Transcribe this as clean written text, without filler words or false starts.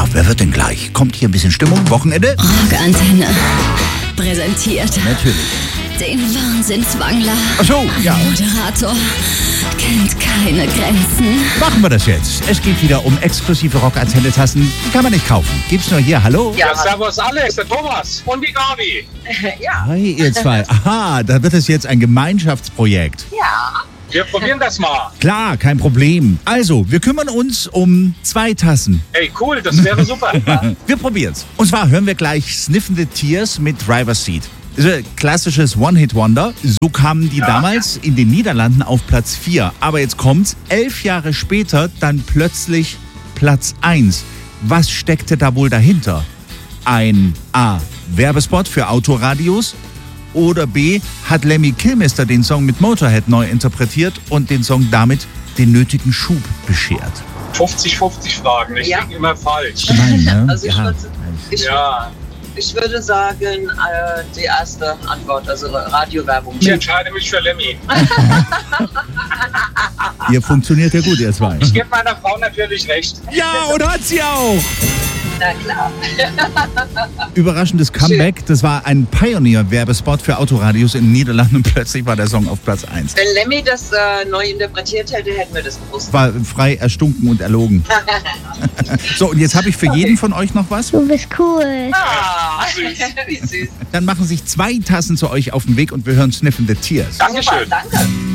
Ja, wer wird denn gleich? Kommt hier ein bisschen Stimmung? Wochenende? Rockantenne präsentiert Natürlich. den Wahnsinnswangler. Ach so, ja. Ein Moderator kennt keine Grenzen. Machen wir das jetzt. Es geht wieder um exklusive Rockantenne-Tassen. Die kann man nicht kaufen. Gibt's nur hier. Hallo? Ja, servus Alex, der Thomas und die Gabi. Ja. Hi, ihr zwei. Aha, da wird es jetzt ein Gemeinschaftsprojekt. Ja. Wir probieren das mal. Klar, kein Problem. Also, wir kümmern uns um 2 Tassen. Hey, cool, das wäre super. Wir probieren's. Und zwar hören wir gleich Sniffin' the Tears mit Driver's Seat. Das ist ein klassisches One-Hit-Wonder. So kamen die damals in den Niederlanden auf Platz 4. Aber jetzt kommt's, 11 Jahre später dann plötzlich Platz 1. Was steckte da wohl dahinter? Ein A. Werbespot für Autoradios? Oder B. Hat Lemmy Kilmister den Song mit Motorhead neu interpretiert und den Song damit den nötigen Schub beschert? 50-50 Fragen, ich denke immer falsch. Gemein, ne? Also Ja, ich würde sagen, die erste Antwort, also Radiowerbung. ich entscheide mich für Lemmy. Ihr funktioniert ja gut, ihr zwei. Ich gebe meiner Frau natürlich recht. Ja, und hat sie auch! Na klar. Überraschendes Comeback. Das war ein Pioneer-Werbespot für Autoradios in den Niederlanden und plötzlich war der Song auf Platz 1. Wenn Lemmy das neu interpretiert hätte, hätten wir das gewusst. War frei erstunken und erlogen. So, und jetzt habe ich für jeden von euch noch was. Du bist cool. Wie süß. Dann machen sich 2 Tassen zu euch auf den Weg und wir hören Sniffin' the Tears. Dankeschön. Super, danke.